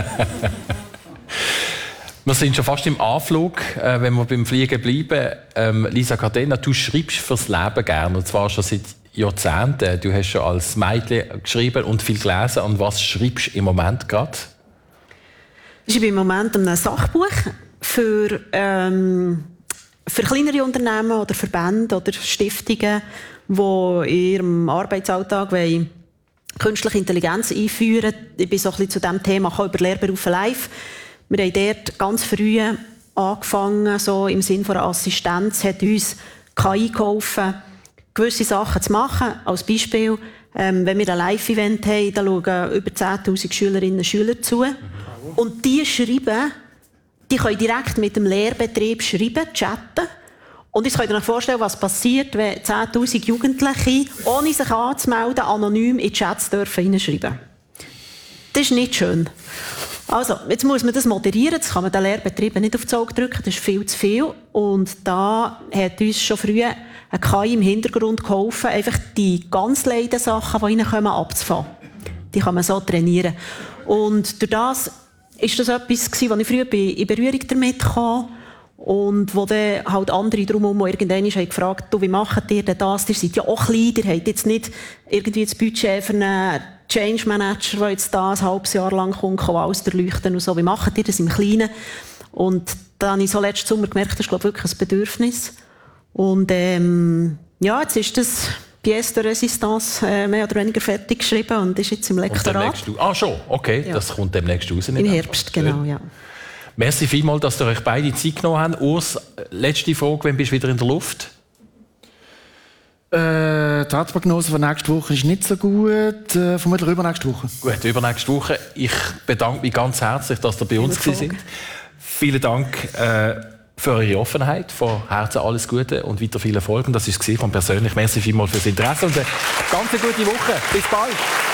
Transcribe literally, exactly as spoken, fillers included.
Wir sind schon fast im Anflug, äh, wenn wir beim Fliegen bleiben. Ähm, Lisa Cadena, du schreibst fürs Leben gerne, und zwar schon seit Jahrzehnten. Du hast schon als Mädchen geschrieben und viel gelesen. Und was schreibst du im Moment gerade? Ich schreibe im Moment ein Sachbuch für, ähm, für kleinere Unternehmen oder Verbände oder Stiftungen, die in ihrem Arbeitsalltag wollen künstliche Intelligenz einführen. Ich bin so ein bisschen zu diesem Thema über Lehrberufe live. Wir haben dort ganz früh angefangen, so im Sinne von einer Assistenz, hat uns K I geholfen, gewisse Sachen zu machen. Als Beispiel, ähm, wenn wir ein Live-Event haben, da schauen über zehntausend Schülerinnen und Schüler zu. Und die schreiben, die können direkt mit dem Lehrbetrieb schreiben, chatten. Und jetzt könnt ihr euch vorstellen, was passiert, wenn zehntausend Jugendliche, ohne sich anzumelden, anonym in Chats dürfen hineinschreiben. Das ist nicht schön. Also, jetzt muss man das moderieren, das kann man den Lehrbetrieben nicht aufs Auge drücken, das ist viel zu viel. Und da hat uns schon früh ein K I im Hintergrund geholfen, einfach die ganz leiden Sachen, die reinkommen, abzufangen. Die kann man so trainieren. Und durch das ist das etwas gewesen, wo ich früher in Berührung damit kam. Und wo dann halt andere drumherum irgendwann haben gefragt, du, wie macht ihr denn das? Ihr seid ja auch klein, ihr habt jetzt nicht irgendwie das Budget für einen Change Manager, der jetzt da ein halbes Jahr lang kommt, alles durchleuchten und so. Wie macht ihr das im Kleinen? Und dann habe ich so letzten Sommer gemerkt, das ist, glaube ich, wirklich ein Bedürfnis. Und ähm, ja, jetzt ist das Pièce de Résistance äh, mehr oder weniger fertig geschrieben und ist jetzt im Lektorat. Ah, schon? Okay, ja. Das kommt demnächst raus. Im Herbst, genau, ja. Merci vielmals, dass ihr euch beide Zeit genommen habt. Urs, letzte Frage, wann bist du wieder in der Luft? Äh, die Herzprognose von nächster Woche ist nicht so gut. Äh, vermutlich übernächste Woche. Gut, übernächste Woche. Ich bedanke mich ganz herzlich, dass ihr bei uns sind. Vielen Dank äh, für eure Offenheit. Von Herzen alles Gute und weiter viel Erfolg. Und das war es von persönlich. Merci vielmals fürs Interesse und eine ganz gute Woche. Bis bald.